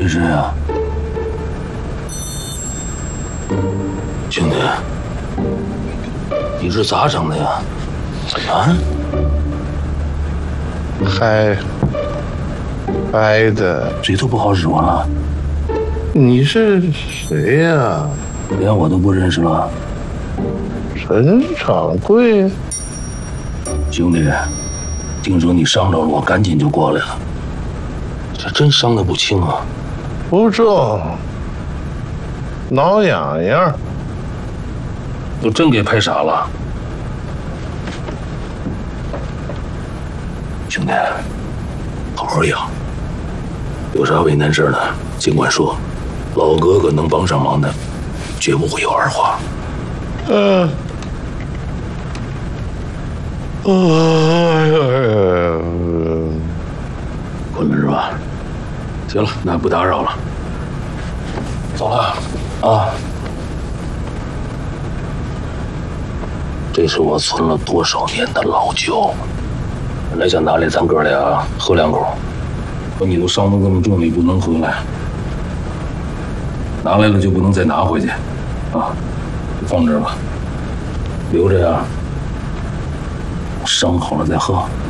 没事呀，兄弟，你是咋整的呀？啊？ 嗨的， 嘴都不好使唤了。 你是谁呀？ 连我都不认识了。 陈掌柜。 兄弟，听说你伤着了，我赶紧就过来了。这真伤得不轻啊！ 不重，挠痒痒。 都真给拍傻了。兄弟，好好养。有啥为难事的，尽管说，老哥哥能帮上忙的，绝不会有二话。困了是吧？行了，那不打扰了，走了啊。这是我存了多少年的老酒，本来想拿来咱哥俩喝两口，可你都伤得这么重，你不能喝了。拿来了就不能再拿回去，啊，放这儿吧，留着呀，伤好了再喝。